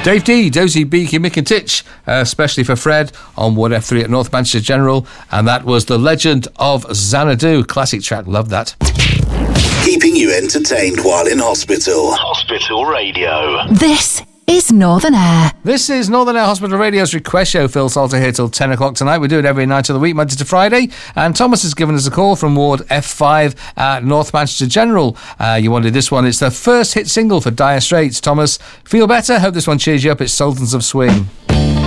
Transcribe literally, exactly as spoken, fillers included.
Dave D, Dozy, Beaky, Mick and Titch, uh, especially for Fred on Ward F three at North Manchester General, and that was The Legend of Xanadu. Classic track, love that. Keeping you entertained while in hospital. Hospital Radio. This is Northern Air. This is Northern Air Hospital Radio's request show. Phil Salter here till ten o'clock tonight. We do it every night of the week, Monday to Friday. And Thomas has given us a call from Ward F five at North Manchester General. Uh, you wanted this one. It's the first hit single for Dire Straits. Thomas, feel better? Hope this one cheers you up. It's Sultans of Swing.